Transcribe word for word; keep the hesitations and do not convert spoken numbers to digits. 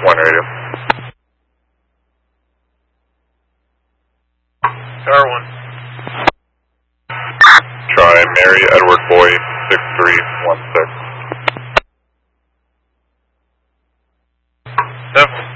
One radio. Tower one. Try Mary Edward Boy six three one six. Seven.